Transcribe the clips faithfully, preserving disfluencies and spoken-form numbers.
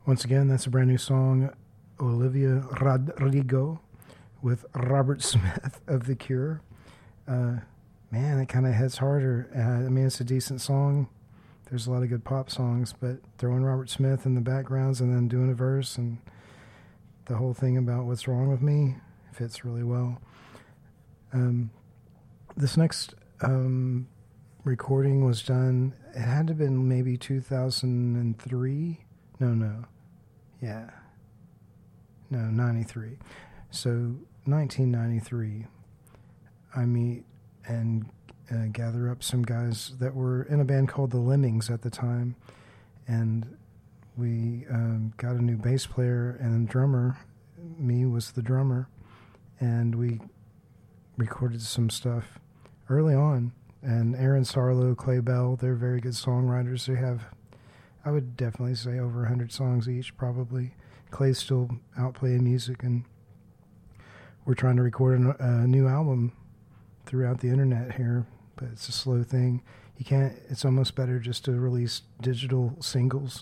Once again, that's a brand new song, Olivia Rodrigo with Robert Smith of The Cure. Uh, man, it kind of hits harder. Uh, I mean, it's a decent song. There's a lot of good pop songs, but throwing Robert Smith in the backgrounds and then doing a verse and the whole thing about what's wrong with me fits really well. Um, this next um, recording was done, it had to have been maybe two thousand three. No, no. Yeah. No, ninety-three. So, nineteen ninety-three, I meet and uh, gather up some guys that were in a band called the Lemmings at the time, and we um, got a new bass player and a drummer. Me was the drummer, and we recorded some stuff early on. And Aaron Sarlo, Clay Bell, they're very good songwriters. They have, I would definitely say, over one hundred songs each, probably. Clay's still out playing music, and we're trying to record a, a new album throughout the internet here, but it's a slow thing. You can't, it's almost better just to release digital singles.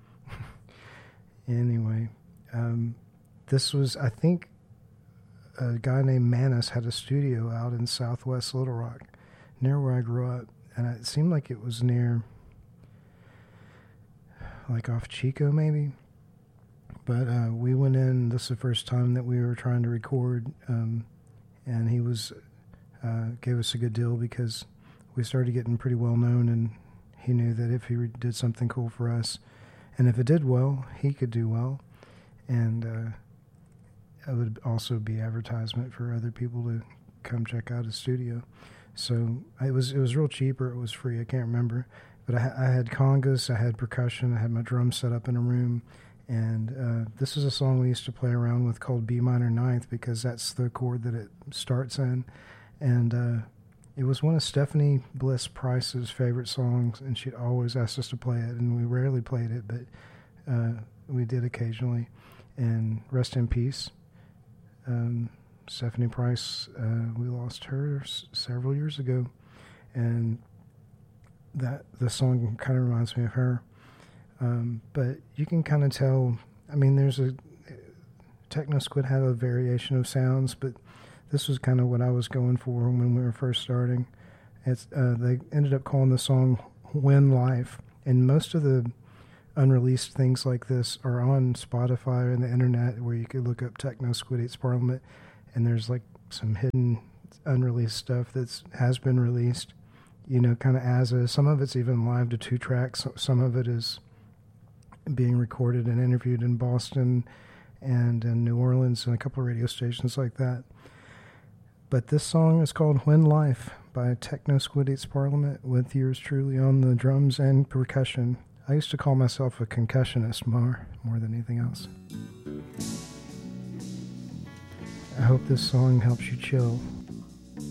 Anyway, um, this was, I think, a guy named Manus had a studio out in southwest Little Rock, near where I grew up, and it seemed like it was near, like off Chico maybe. But uh, we went in, this is the first time that we were trying to record, um, and he was uh, gave us a good deal because we started getting pretty well known, and he knew that if he re- did something cool for us, and if it did well, he could do well, and uh, it would also be advertisement for other people to come check out his studio. So it was it was real cheap, or it was free, I can't remember. But I, I had congas, I had percussion, I had my drums set up in a room. And uh, this is a song we used to play around with called B minor ninth, because that's the chord that it starts in. And uh, it was one of Stephanie Bliss Price's favorite songs, and she'd always asked us to play it, and we rarely played it, but uh, we did occasionally. And rest in peace. Um, Stephanie Price, uh, we lost her s- several years ago, and that the song kind of reminds me of her. Um, but you can kind of tell, I mean, there's a, Techno Squid had a variation of sounds, but this was kind of what I was going for when we were first starting. It's, uh, they ended up calling the song When Life, and most of the unreleased things like this are on Spotify and the internet, where you could look up Techno Squid Eats Parliament, and there's like some hidden unreleased stuff that has been released, you know, kind of as a, some of it's even live to two tracks, some of it is being recorded and interviewed in Boston and in New Orleans and a couple of radio stations like that. But this song is called When Life by Techno Squid Eats Parliament, with yours truly on the drums and percussion. I used to call myself a concussionist more, more than anything else. I hope this song helps you chill.